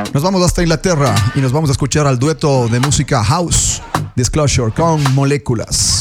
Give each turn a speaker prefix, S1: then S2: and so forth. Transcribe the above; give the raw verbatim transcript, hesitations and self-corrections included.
S1: Nos vamos hasta Inglaterra y nos vamos a escuchar al dueto de música house Disclosure con Moléculas.